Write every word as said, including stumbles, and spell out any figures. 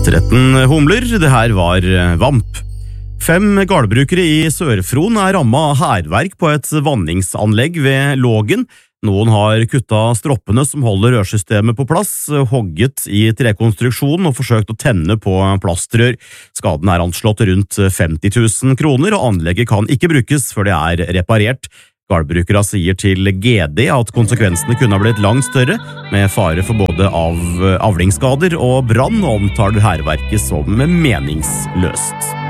tretten humler, det her var Vamp. Fem gårdbrukere i Sør-Fron er rammet av hærverk på et vanningsanlegg ved Lågen. Noen har kuttet stroppene som holder rørsystemet på plass, hogget i trekonstruksjonen og forsøkt å tenne på plastrør. Skaden er anslått rundt femti tusen kroner, og anlegget kan ikke brukes før det er reparert. Gårdbrukere sier til G D at konsekvensene kunne ha blitt langt større, med fare for både av avlingsskader og brann, og omtaler hærverket som meningsløst.